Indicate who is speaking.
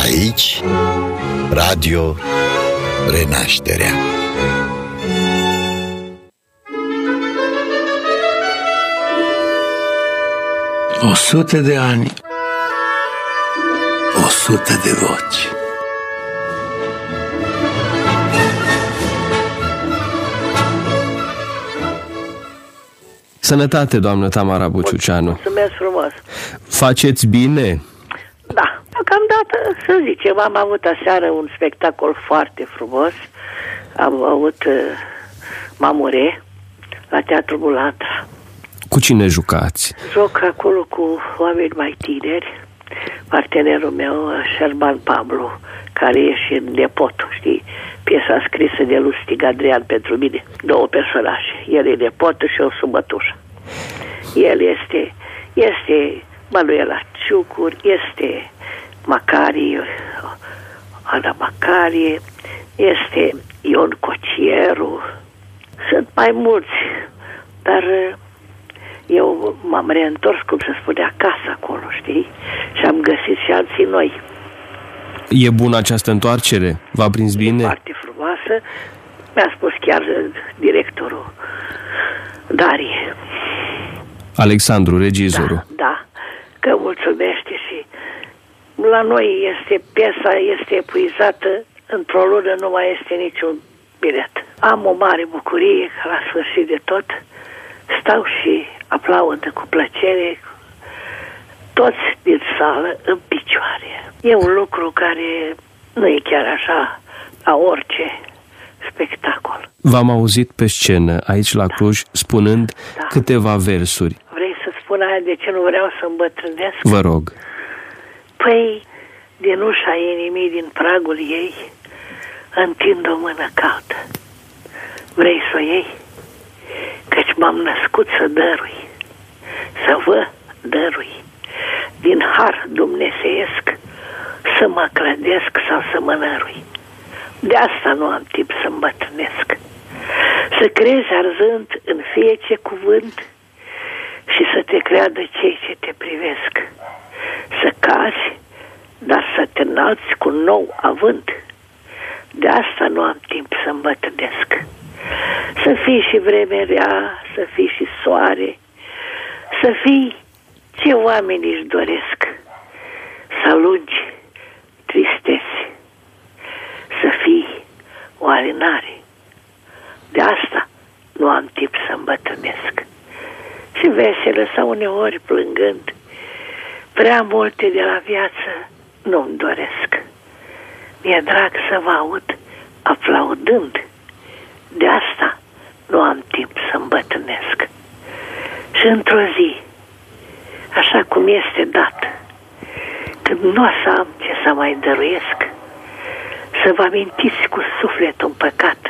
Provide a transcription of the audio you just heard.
Speaker 1: Aici, Radio Renașterea.
Speaker 2: O 100 de ani, 100 de voci.
Speaker 3: Sănătate, doamnă Tamara Buciuceanu.
Speaker 4: Mulțumesc frumos.
Speaker 3: Faceți bine?
Speaker 4: Da, deocamdată, să zicem, am avut aseară un spectacol foarte frumos. Am avut Mamure la Teatrul Bulatra.
Speaker 3: Cu cine jucați?
Speaker 4: Joc acolo cu oameni mai tineri. Partenerul meu, Șerban Pablo, care e și nepotul, știi? Piesa scrisă de Lustig Adrian pentru mine. 2 personaje. El e nepotul și eu sunt mătușa. El este Manuela Ciucur, este Macarie, Ana Macarie, este Ion Cocieru. Sunt mai mulți, dar eu m-am reîntors, cum se spune, acasă acolo, știi? Și am găsit și alții noi.
Speaker 3: E bună această întoarcere? V-a prins bine?
Speaker 4: E foarte frumoasă. Mi-a spus chiar directorul Darie.
Speaker 3: Alexandru, regizorul.
Speaker 4: Da, că mulțumește și la noi piesa este epuizată, într-o lună nu mai este niciun bilet. Am o mare bucurie că la sfârșit de tot stau și aplaudă cu plăcere toți din sală în picioare. E un lucru care nu e chiar așa la orice spectacol.
Speaker 3: V-am auzit pe scenă aici la Cluj spunând câteva versuri.
Speaker 4: Vrei să spun aia de ce nu vreau să îmbătrânesc?
Speaker 3: Vă rog.
Speaker 4: Păi, din ușa inimii, din pragul ei, întind o mână caldă. Vrei să o iei? Căci m-am născut să dărui, să vă dărui, din har dumnezeiesc, să mă clădesc sau să mă nărui. De asta nu am timp să îmbătrânesc. Să crezi arzând în fiecare cuvânt și să te creadă cei ce te privesc. Să cazi, dar să te înalți cu nou avânt. De asta nu am timp să îmbătrânesc. Să fii și vreme rea, să fii și soare, să fii ce oamenii își doresc, să alungi tristeți, să fii o alinare. De asta nu am timp să îmbătrânesc. Și veselă sau uneori plângând, prea multe de la viață nu-mi doresc. Mi-e drag să vă aud aplaudând. De asta nu am timp să îmbătrânesc. Și într-o zi, așa cum este dat, când nu o să am ce să mai dăruiesc, să vă amintiți cu sufletul împăcat